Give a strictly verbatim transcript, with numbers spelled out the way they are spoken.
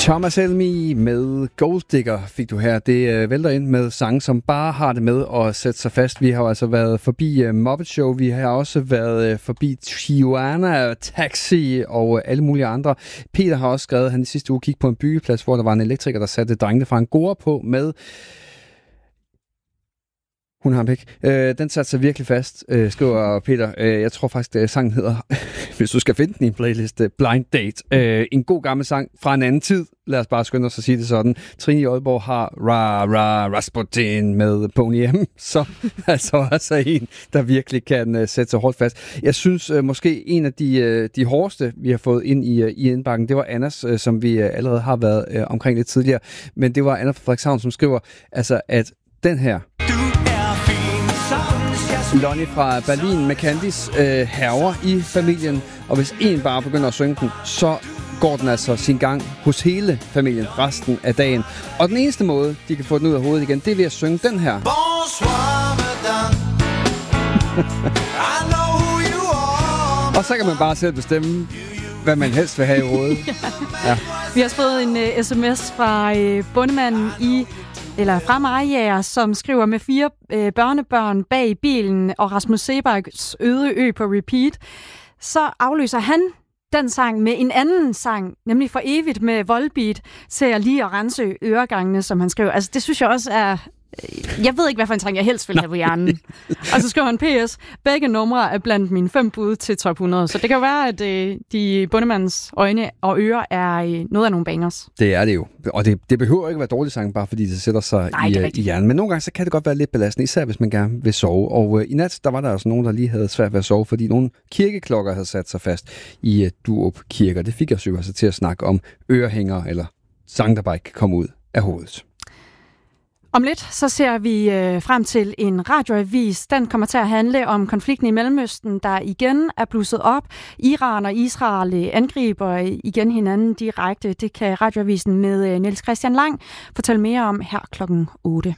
Thomas Helmig med Gold Digger fik du her. Det vælter ind med sange, som bare har det med at sætte sig fast. Vi har altså været forbi uh, Muppet Show, vi har også været uh, forbi Tijuana, Taxi og alle mulige andre. Peter har også skrevet, at han i sidste uge gik på en byggeplads, hvor der var en elektriker, der satte drengene fra Angora på med... Hun har ham ikke. Øh, den satte sig virkelig fast, øh, skriver Peter. Øh, jeg tror faktisk, at sangen hedder, hvis du skal finde den i en playlist, Blind Date. Øh, en god gammel sang fra en anden tid. Lad os bare skynde os at sige det sådan. Trine i Aalborg har Ra Ra Rasputin med Pony M, så altså også en, der virkelig kan uh, sætte sig hårdt fast. Jeg synes uh, måske en af de, uh, de hårdeste, vi har fået ind i, uh, i indbakken, det var Annas, uh, som vi uh, allerede har været uh, omkring lidt tidligere. Men det var Anna fra Frederikshavn, som skriver, altså, at den her... Lonnie fra Berlin med Candice øh, hærger i familien, og hvis en bare begynder at synge den, så går den altså sin gang hos hele familien resten af dagen. Og den eneste måde, de kan få den ud af hovedet igen, det er ved at synge den her. Og så kan man bare selv bestemme, hvad man helst vil have i hovedet. Ja. Vi har fået en uh, sms fra uh, bondemanden i eller fra Mariager, som skriver med fire øh, børnebørn bag i bilen og Rasmus Seebachs Øde Ø på repeat, så afløser han den sang med en anden sang, nemlig For Evigt med Volbeat, til at lige at rense øregangene, som han skriver. Altså, det synes jeg også er... Jeg ved ikke, hvad for en sang jeg helst vil have på hjernen. Og så skriver han P S. Begge numre er blandt mine fem bud til top hundrede. Så det kan jo være, at øh, de bondemandens øjne og ører er øh, noget af nogle bangers. Det er det jo. Og det, det behøver ikke at være dårlig sang, bare fordi det sætter sig Nej, i, i hjernen. Men nogle gange så kan det godt være lidt belastende, især hvis man gerne vil sove. Og øh, i nat, der var der også nogen, der lige havde svært ved at sove, fordi nogle kirkeklokker havde sat sig fast i øh, Durup-kirker. Det fik jeg jo altså til at snakke om ørehænger eller sang, der bare ikke kan komme ud af hovedet. Om lidt så ser vi øh, frem til en radioavis. Den kommer til at handle om konflikten i Mellemøsten, der igen er blusset op. Iran og Israel angriber igen hinanden direkte. Det kan radioavisen med øh, Niels Christian Lang fortælle mere om her klokken otte.